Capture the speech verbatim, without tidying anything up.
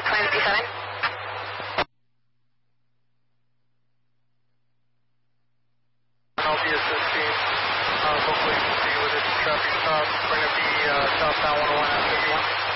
twenty-seven. I'll be assisting uh, local agency with its traffic stop. We're going to be uh, southbound one oh one at fifty-one.